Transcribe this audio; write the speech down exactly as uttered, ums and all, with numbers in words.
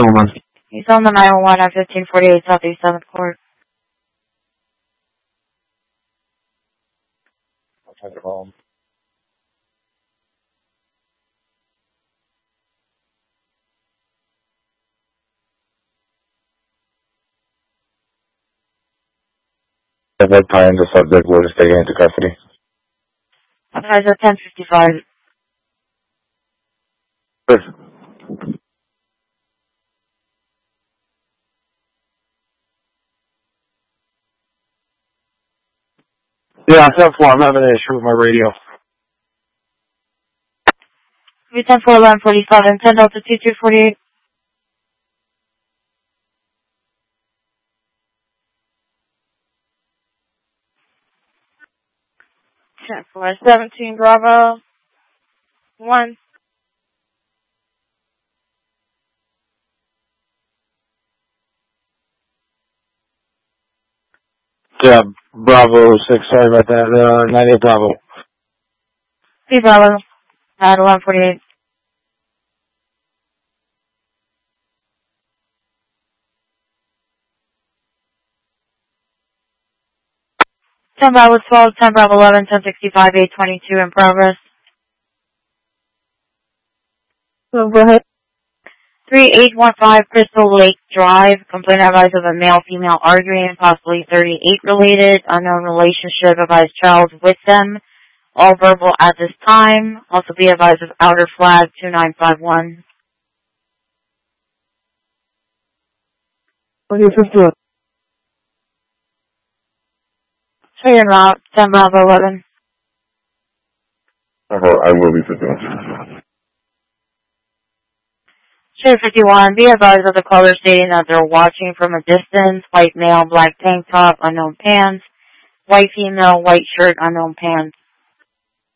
one. He's on the nine one one at fifteen forty-eight Southeast seventh Court. I'll take it home. I've had time the subject will just take it into custody. Guys at ten fifty-five. Good. Yeah, ten four, I'm having an issue with my radio. ten four eleven forty-seven, ten Delta two two forty-eight. ten four seventeen Bravo. one. Yeah, Bravo six, sorry about that. Uh, ninety-eight Bravo. three Bravo at eleven forty-eight. ten Bravo twelve, ten Bravo eleven, ten sixty-five, eight twenty-two in progress. So go ahead. three eight one five Crystal Lake Drive. Complaint advised of a male-female arguing, possibly thirty-eight related. Unknown relationship, advised child with them. All verbal at this time. Also be advised of outer flag two nine five one. What do you fifty-one? Show your route, ten Bravo eleven. I will be fifty-one. Share fifty-one, be advised of the caller stating that they're watching from a distance. White male, black tank top, unknown pants. White female, white shirt, unknown pants.